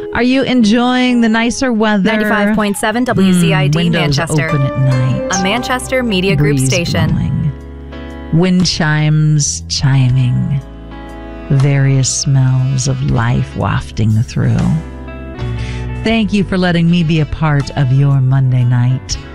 Are you enjoying the nicer weather? 95.7 WZID windows Manchester. Open at night. A Manchester Media Group Breeze station. blowing. Wind chimes chiming. Various smells of life wafting through. Thank you for letting me be a part of your Monday night.